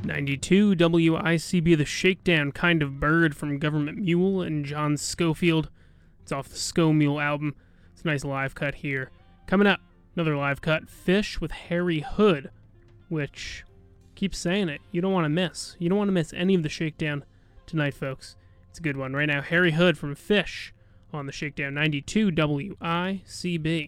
92 WICB, The Shakedown Kind of Bird from Government Mule and John Schofield. It's off the Sko Mule album. It's a nice live cut here. Coming up, another live cut, Fish with Harry Hood, which, keep saying it, you don't want to miss. You don't want to miss any of the Shakedown tonight, folks. It's a good one. Right now, Harry Hood from Fish on the Shakedown 92 WICB.